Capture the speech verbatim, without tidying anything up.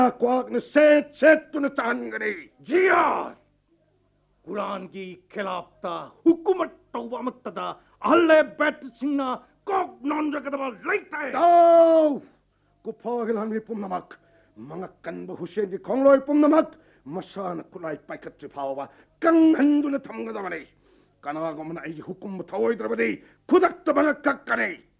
quack ने सेठ सेठ तुने चाहन गरे जिया कुरान की खिलाफता हुकूमत तौबा मत्तदा अल्ले बैठ सिंना कॉक नॉन जगदबा लाइट है दाव कुफागिलान भी पुन्नमक मंगकन बहुशेन की खोंगलोई पुन्नमक मसान कुलाई पाइकत चिफावा कंगंदुने थमगदबने कनागमन आई हुकुम थवोइद्रबदी खुदक्त मंगक कक्कने